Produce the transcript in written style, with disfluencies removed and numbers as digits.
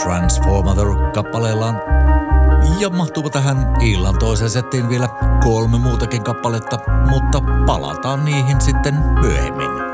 Transformator-kappaleellaan. Ja mahtuupa tähän illan toiseen settiin vielä 3 muutakin kappaletta, mutta palataan niihin sitten myöhemmin.